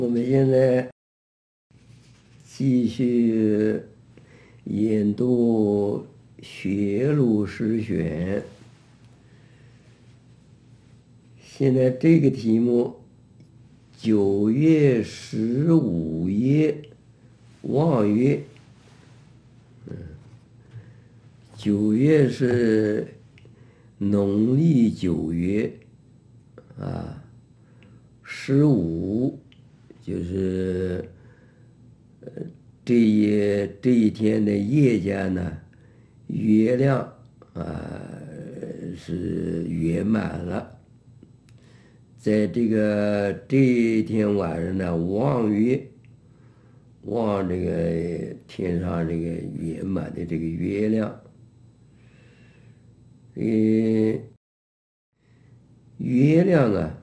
我们现在继续研读学路诗选。现在这个题目，9月15夜望月。9月是农历9月啊，15就是这一天的夜间呢，月亮是圆满了。在这一天晚上呢，望月，望这个天上这个圆满的这个月亮。月亮啊，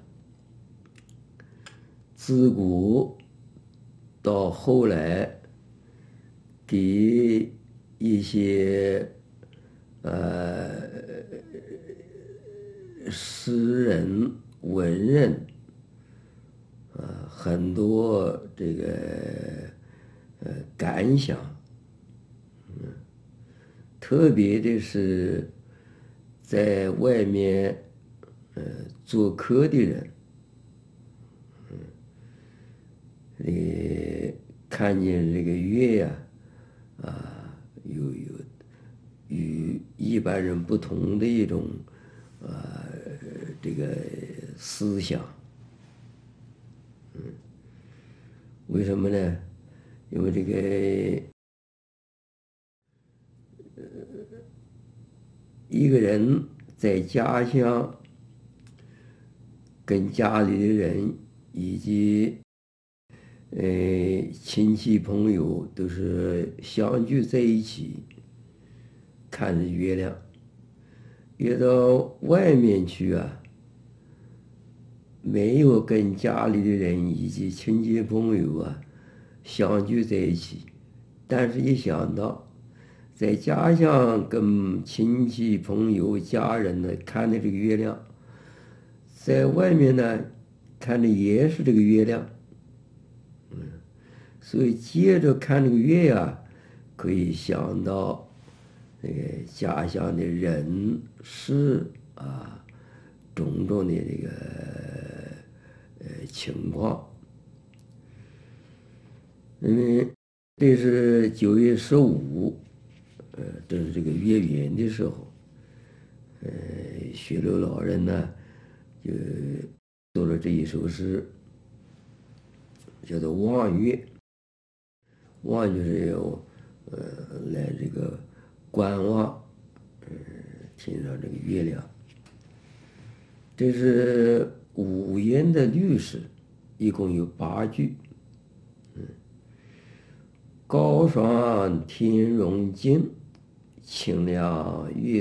自古到后来，给一些诗人、文人很多这个感想。特别的是在外面做客的人，看见这个月呀，有与一般人不同的一种这个思想。为什么呢？因为这个一个人在家乡跟家里的人以及亲戚朋友都是相聚在一起，看着月亮。越到外面去啊，没有跟家里的人以及亲戚朋友相聚在一起，但是一想到在家乡跟亲戚朋友家人呢看的这个月亮，在外面呢看的也是这个月亮。所以接着看这个月呀，可以想到这个家乡的人事种种的这个情况。因为这是9月15，正是这个月圆的时候，雪楼老人呢就做了这一首诗，叫做望月。望就是有来这个观望，天上这个月亮。这是五言的律诗，一共有8句。高霜天容净，清凉月